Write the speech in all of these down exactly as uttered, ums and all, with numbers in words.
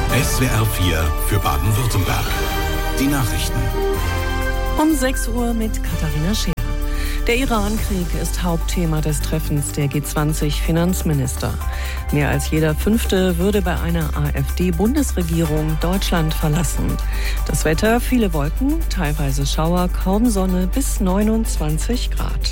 S W R vier für Baden-Württemberg. Die Nachrichten. Um sechs Uhr mit Katharina Scheer. Der Iran-Krieg ist Hauptthema des Treffens der G zwanzig Finanzminister. Mehr als jeder Fünfte würde bei einer AfD-Bundesregierung Deutschland verlassen. Das Wetter, viele Wolken, teilweise Schauer, kaum Sonne bis neunundzwanzig Grad.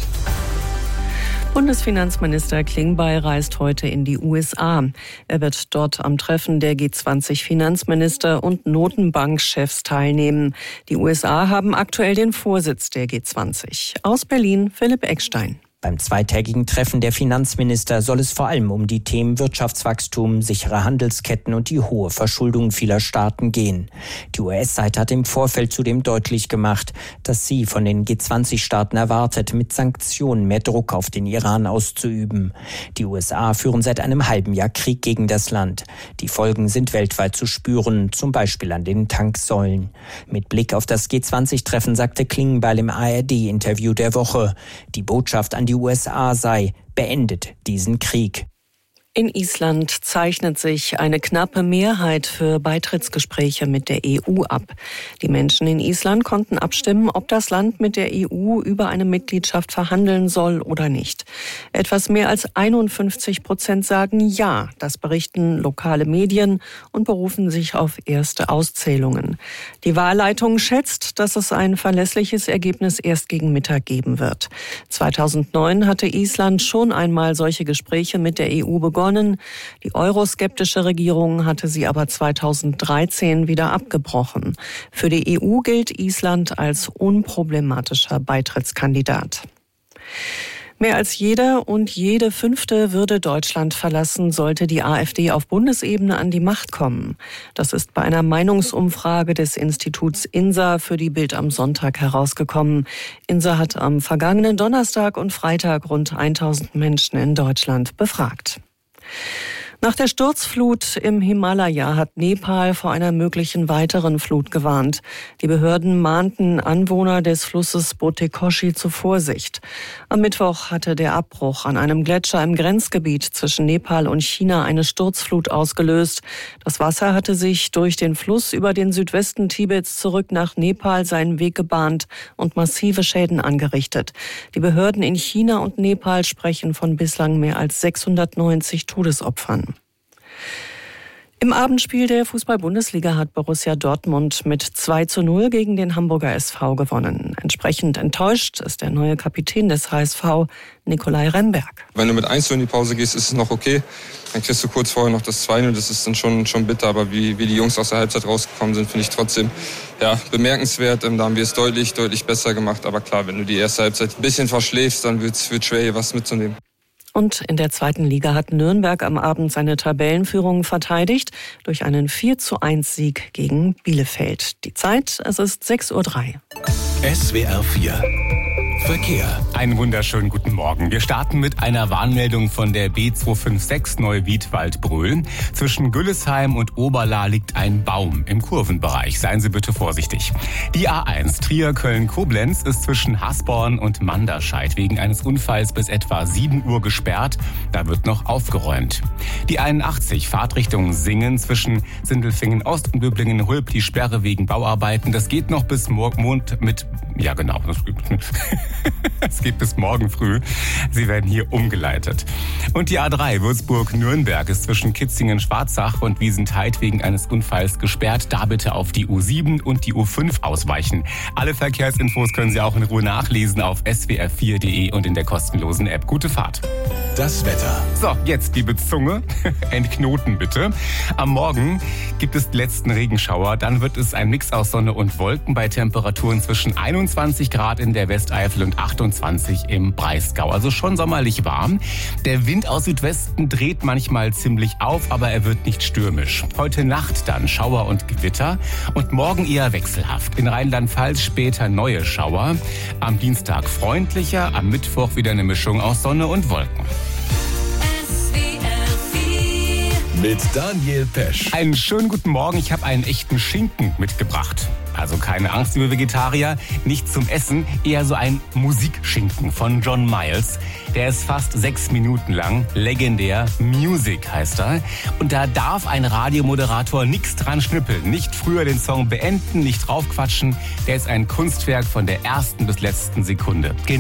Bundesfinanzminister Klingbeil reist heute in die U S A. Er wird dort am Treffen der G zwanzig Finanzminister und Notenbankchefs teilnehmen. Die U S A haben aktuell den Vorsitz der G zwanzig. Aus Berlin Philipp Eckstein. Beim zweitägigen Treffen der Finanzminister soll es vor allem um die Themen Wirtschaftswachstum, sichere Handelsketten und die hohe Verschuldung vieler Staaten gehen. Die U S-Seite hat im Vorfeld zudem deutlich gemacht, dass sie von den G zwanzig Staaten erwartet, mit Sanktionen mehr Druck auf den Iran auszuüben. Die U S A führen seit einem halben Jahr Krieg gegen das Land. Die Folgen sind weltweit zu spüren, zum Beispiel an den Tanksäulen. Mit Blick auf das G zwanzig Treffen sagte Klingbeil im A R D-Interview der Woche, die Botschaft an die U S A sei, beendet diesen Krieg. In Island zeichnet sich eine knappe Mehrheit für Beitrittsgespräche mit der E U ab. Die Menschen in Island konnten abstimmen, ob das Land mit der E U über eine Mitgliedschaft verhandeln soll oder nicht. Etwas mehr als einundfünfzig Prozent sagen Ja. Das berichten lokale Medien und berufen sich auf erste Auszählungen. Die Wahlleitung schätzt, dass es ein verlässliches Ergebnis erst gegen Mittag geben wird. zweitausendneun hatte Island schon einmal solche Gespräche mit der E U begonnen. Die euroskeptische Regierung hatte sie aber zweitausenddreizehn wieder abgebrochen. Für die E U gilt Island als unproblematischer Beitrittskandidat. Mehr als jeder und jede Fünfte würde Deutschland verlassen, sollte die AfD auf Bundesebene an die Macht kommen. Das ist bei einer Meinungsumfrage des Instituts INSA für die Bild am Sonntag herausgekommen. INSA hat am vergangenen Donnerstag und Freitag rund tausend Menschen in Deutschland befragt. Nach der Sturzflut im Himalaya hat Nepal vor einer möglichen weiteren Flut gewarnt. Die Behörden mahnten Anwohner des Flusses Botekoshi zur Vorsicht. Am Mittwoch hatte der Abbruch an einem Gletscher im Grenzgebiet zwischen Nepal und China eine Sturzflut ausgelöst. Das Wasser hatte sich durch den Fluss über den Südwesten Tibets zurück nach Nepal seinen Weg gebahnt und massive Schäden angerichtet. Die Behörden in China und Nepal sprechen von bislang mehr als sechshundertneunzig Todesopfern. Im Abendspiel der Fußball-Bundesliga hat Borussia Dortmund mit zwei zu null gegen den Hamburger S V gewonnen. Entsprechend enttäuscht ist der neue Kapitän des H S V, Nicolai Remberg. Wenn du mit eins zu null in die Pause gehst, ist es noch okay. Dann kriegst du kurz vorher noch das zwei null, das ist dann schon, schon bitter. Aber wie, wie die Jungs aus der Halbzeit rausgekommen sind, finde ich trotzdem ja, bemerkenswert. Da haben wir es deutlich, deutlich besser gemacht. Aber klar, wenn du die erste Halbzeit ein bisschen verschläfst, dann wird es schwer, hier was mitzunehmen. Und in der zweiten Liga hat Nürnberg am Abend seine Tabellenführung verteidigt durch einen vier zu eins Sieg gegen Bielefeld. Die Zeit, es ist sechs Uhr drei. S W R vier Verkehr. Einen wunderschönen guten Morgen. Wir starten mit einer Warnmeldung von der B zwei fünf sechs Neuwied-Waldbröl. Zwischen Güllesheim und Oberla liegt ein Baum im Kurvenbereich. Seien Sie bitte vorsichtig. Die A eins Trier-Köln-Koblenz ist zwischen Hasborn und Manderscheid wegen eines Unfalls bis etwa sieben Uhr gesperrt. Da wird noch aufgeräumt. Die einundachtzig Fahrtrichtung Singen zwischen Sindelfingen-Ost und Böblingen-Hulb. Die Sperre wegen Bauarbeiten. Das geht noch bis Mond mit... Ja, genau. Es geht bis morgen früh. Sie werden hier umgeleitet. Und die A drei Würzburg-Nürnberg ist zwischen Kitzingen-Schwarzach und Wiesentheid wegen eines Unfalls gesperrt. Da bitte auf die U sieben und die U fünf ausweichen. Alle Verkehrsinfos können Sie auch in Ruhe nachlesen auf s w r vier punkt d e und in der kostenlosen App. Gute Fahrt. Das Wetter. So, jetzt, liebe Zunge, entknoten bitte. Am Morgen gibt es die letzten Regenschauer. Dann wird es ein Mix aus Sonne und Wolken bei Temperaturen zwischen einundzwanzig Grad in der Westeifel und achtundzwanzig im Breisgau. Also schon sommerlich warm. Der Wind aus Südwesten dreht manchmal ziemlich auf, aber er wird nicht stürmisch. Heute Nacht dann Schauer und Gewitter und morgen eher wechselhaft. In Rheinland-Pfalz später neue Schauer. Am Dienstag freundlicher, am Mittwoch wieder eine Mischung aus Sonne und Wolken. Mit Daniel Pesch. Einen schönen guten Morgen. Ich habe einen echten Schinken mitgebracht. Also keine Angst, liebe Vegetarier, nicht zum Essen, eher so ein Musikschinken von John Miles. Der ist fast sechs Minuten lang, legendär, Music heißt er. Und da darf ein Radiomoderator nichts dran schnippeln, nicht früher den Song beenden, nicht draufquatschen. Der ist ein Kunstwerk von der ersten bis letzten Sekunde.